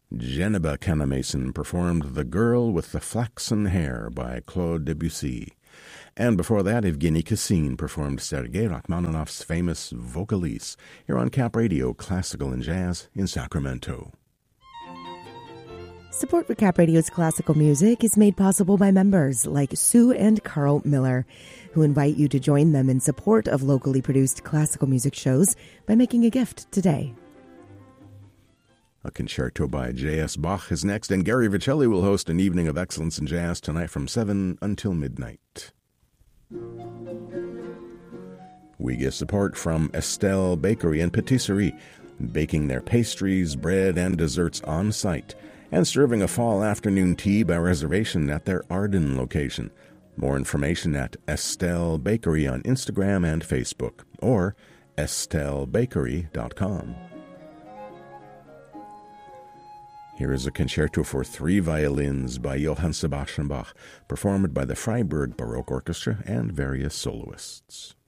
Geneba Canamason performed The Girl with the Flaxen Hair by Claude Debussy. And before that, Evgeny Kissin performed Sergei Rachmaninoff's famous Vocalise here on Cap Radio Classical and Jazz in Sacramento. Support for Cap Radio's classical music is made possible by members like Sue and Carl Miller, who invite you to join them in support of locally produced classical music shows by making a gift today. A concerto by J.S. Bach is next, and Gary Vicelli will host an evening of excellence in jazz tonight from 7 until midnight. We get support from Estelle Bakery and Patisserie, baking their pastries, bread, and desserts on site, and serving a fall afternoon tea by reservation at their Arden location. More information at Estelle Bakery on Instagram and Facebook, or estellebakery.com. Here is a concerto for 3 violins by Johann Sebastian Bach, performed by the Freiburg Baroque Orchestra and various soloists.